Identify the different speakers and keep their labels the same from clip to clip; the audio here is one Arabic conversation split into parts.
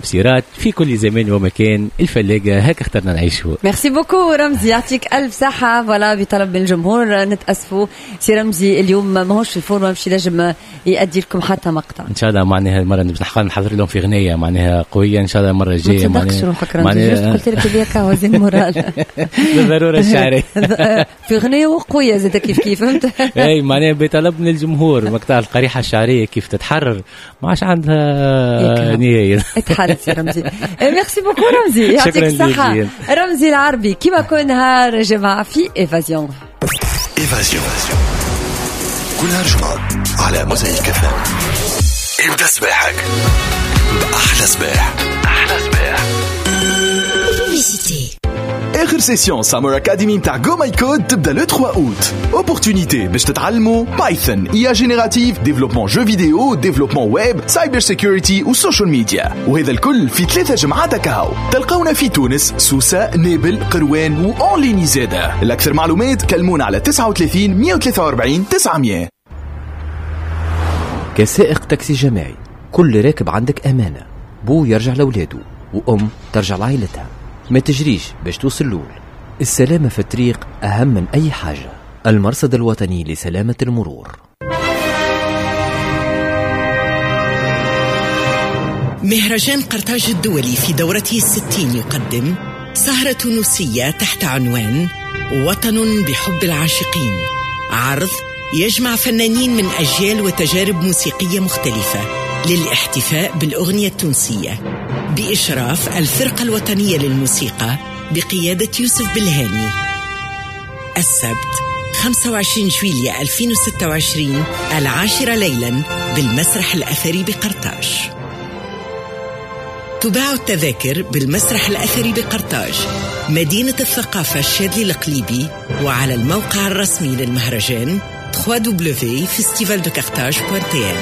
Speaker 1: سيرات في كل زمان ومكان. الفلاقة هكا اخترنا نعيشه.
Speaker 2: ميرسي بوكو رمزي، يعطيك ألف صحة. فوالا بطلب من الجمهور نتأسفوا سي رمزي اليوم ماهوش في الفورمة، مش لازم يأدي لكم حتى مقطع.
Speaker 1: إن شاء الله معناها المرة نحضر لهم في غنية معناها قوية إن شاء الله المرة الجاية.
Speaker 2: ما تصدقش روحك رمزي، قلت لك بيك وزن مورال
Speaker 1: بالضرورة الشعرية
Speaker 2: في غنية وقوية زي كيف فهمت.
Speaker 1: أي معناها بطلب من الجمهور مقطع القريحة الشعرية كيف تتحرر ما عادش عندها نهاية.
Speaker 2: اتحرك يا رمزي. ميرسي بوكو رمزي، يعطيك الصحة. رمزي العربي كيما كل نهار جماعة في إيفازيون.
Speaker 3: كل نهار جمعة على موزايك كفام. ابدأ صباحك بأحلى صباح. آخر سيسيون سامر أكاديمي متاع جو ماي كود تبدأ لو 3 أوت. اوبورتونيتي باش تتعلموا بايثون، إيا جينيراتيف، ديفلوبمون جو فيديو، ديفلوبمون ويب، سايبر سيكوريتي وسوشيال ميديا. وهذا الكل في 3 جمعات كهو. تلقونا في تونس، سوسة، نابل، قروان وأونليني زادة. الأكثر معلومات كلمونا على 39 143 900.
Speaker 4: كسائق تاكسي جماعي كل راكب عندك أمانة. بو يرجع لأولاده وأم ترجع لعائلتها. ما تجريش باش توصل لول. السلامة في الطريق أهم من أي حاجة. المرصد الوطني لسلامة المرور.
Speaker 5: مهرجان قرطاج الدولي في دورته 60 يقدم سهرة تونسية تحت عنوان وطن بحب العاشقين. عرض يجمع فنانين من أجيال وتجارب موسيقية مختلفة للاحتفاء بالأغنية التونسية بإشراف الفرقة الوطنية للموسيقى بقيادة يوسف بالهاني. السبت 25 جويلية 2026 10 ليلا بالمسرح الأثري بقرطاج. تباع التذاكر بالمسرح الأثري بقرطاج مدينة الثقافة الشاذلي القليبي وعلى الموقع الرسمي للمهرجان www.festivaldecarthage.tn.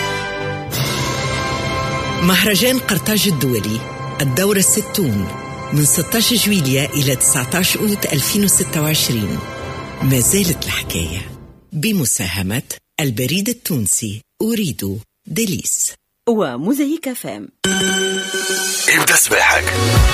Speaker 5: مهرجان قرطاج الدولي الدورة 60 من 16 جويلية إلى 19 أوت 2026. ما زالت الحكاية بمساهمة البريد التونسي أريد ديليس
Speaker 6: وموزايك فام.
Speaker 3: ابدأ صباحك